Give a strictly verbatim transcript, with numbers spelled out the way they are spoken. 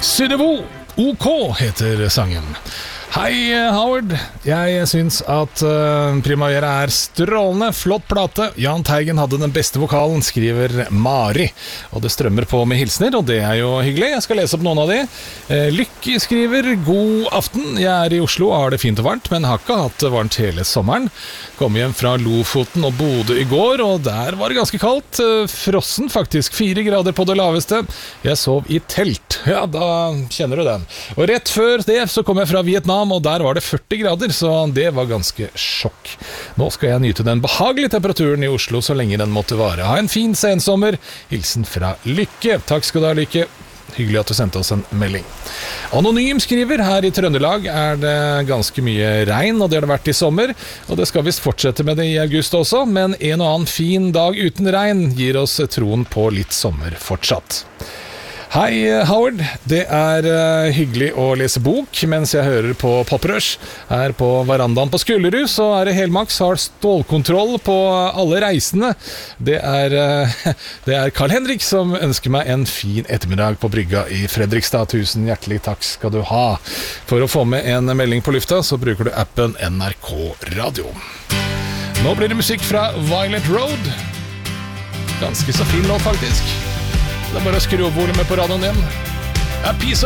Synnøve OK heter sangen. Hei Howard, jeg synes at uh, Primavera er strålende, flott plate. Jahn Teigen hadde den beste vokalen, skriver Mari. Og det strømmer på med hilsner, og det er jo hyggelig. Jeg skal lese opp noen av de. uh, Lykke skriver, god aften. Jeg er i Oslo og har det fint og varmt, men har ikke hatt det varmt hele sommeren. Kom hjem fra Lofoten og Bodø i går, og der var det ganske kaldt. uh, Frossen faktisk, fire grader på det laveste. Jeg sov i telt. Ja, da kjenner du den. Og rett før det så kom jeg fra Vietnam, og der var det førti grader, så det var ganske sjokk. Nå skal jeg nyte den behagelige temperaturen i Oslo så lenge den måtte vare. Ha en fin sensommer. Hilsen fra Lykke. Takk skal du ha, Lykke. Hyggelig at du sendte oss en melding. Anonym skriver, her i Trøndelag er det ganske mye regn, og det har det vært i sommer, og det skal visst fortsette med det i august også, men en og annen fin dag uten regn gir oss troen på litt sommer fortsatt. Hei Howard, det er uh, hyggelig å lese bok mens jeg hører på Poprush. Her på verandaen på Skullerud så er det Helmax har stålkontroll på alle reisende. Det er, uh, det er Carl Henrik som ønsker meg en fin ettermiddag på brygga i Fredrikstad. Tusen hjertelig takk skal du ha. For å få med en melding på lufta så bruker du appen N R K Radio. Nå blir det musikk fra Violet Road. Ganske så fin låt faktisk. Det er bare å skru opp volumet på radioen din. A piece of